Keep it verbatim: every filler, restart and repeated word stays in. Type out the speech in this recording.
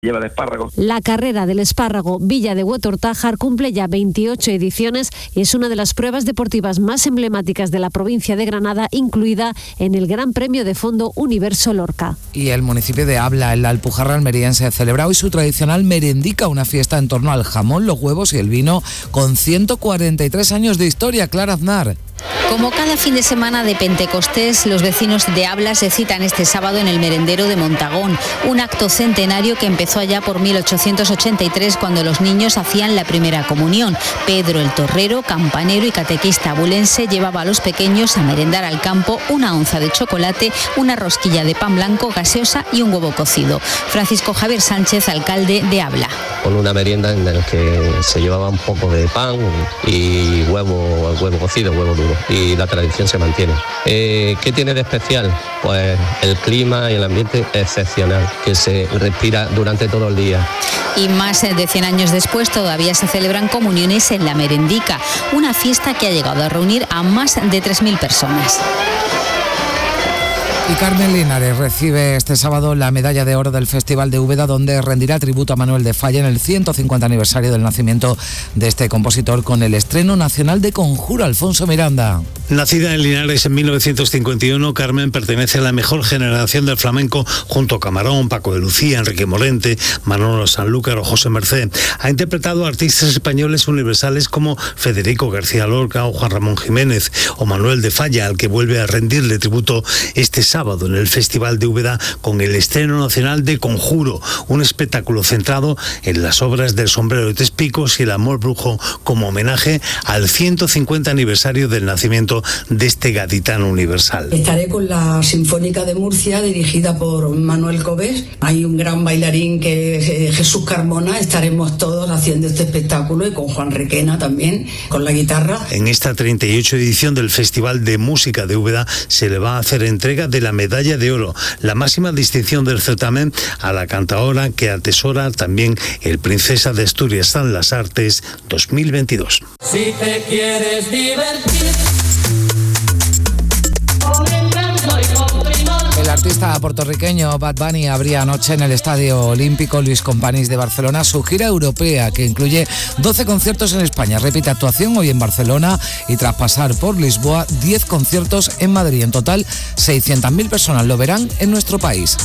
lleva de espárragos. La carrera del espárrago Villa de Huetortájar cumple ya veintiocho ediciones y es una de las pruebas deportivas más emblemáticas de la provincia de Granada, incluida en el Gran Premio de Fondo Universo Lorca. Y el municipio de Abla, en la Alpujarra almeriense, celebra hoy su tradicional merendica, una fiesta en torno al jamón, los huevos y el vino, con ciento cuarenta y tres años de historia. Clara Aznar. Como cada fin de semana de Pentecostés, los vecinos de Abla se citan este sábado en el merendero de Montagón, un acto centenario que empezó allá por mil ochocientos ochenta y tres, cuando los niños hacían la primera comunión. Pedro el torrero, campanero y catequista abulense llevaba a los pequeños a merendar al campo una onza de chocolate, una rosquilla de pan blanco, gaseosa y un huevo cocido. Francisco Javier Sánchez, alcalde de Abla. Con una merienda en la que se llevaba un poco de pan y huevo, huevo cocido, huevo duro. Y la tradición se mantiene. Eh, ¿Qué tiene de especial? Pues el clima y el ambiente excepcional que se respira durante todo el día. Y más de cien años después todavía se celebran comuniones en la merendica, una fiesta que ha llegado a reunir a más de tres mil personas. Y Carmen Linares recibe este sábado la medalla de oro del Festival de Úbeda, donde rendirá tributo a Manuel de Falla en el ciento cincuenta aniversario del nacimiento de este compositor, con el estreno nacional de Conjuro. Alfonso Miranda. Nacida en Linares en mil novecientos cincuenta y uno, Carmen pertenece a la mejor generación del flamenco, junto a Camarón, Paco de Lucía, Enrique Morente, Manolo Sanlúcar o José Mercé. Ha interpretado a artistas españoles universales como Federico García Lorca o Juan Ramón Jiménez, o Manuel de Falla, al que vuelve a rendirle tributo este sábado en el Festival de Úbeda con el estreno nacional de Conjuro, un espectáculo centrado en las obras del Sombrero de Tres Picos y el Amor Brujo, como homenaje al ciento cincuenta aniversario del nacimiento de este gaditano universal. Estaré con la Sinfónica de Murcia, dirigida por Manuel Cobés. Hay un gran bailarín que es Jesús Carmona. Estaremos todos haciendo este espectáculo, y con Juan Requena también, con la guitarra. En esta treinta y ocho edición del Festival de Música de Úbeda se le va a hacer entrega de la medalla de oro, la máxima distinción del certamen, a la cantaora que atesora también el Princesa de Asturias San Las Artes dos mil veintidós. Si te quieres divertir, El artista puertorriqueño Bad Bunny abría anoche en el Estadio Olímpico Luis Companys de Barcelona su gira europea, que incluye doce conciertos en España. Repite actuación hoy en Barcelona y, tras pasar por Lisboa, diez conciertos en Madrid. En total, seiscientas mil personas lo verán en nuestro país.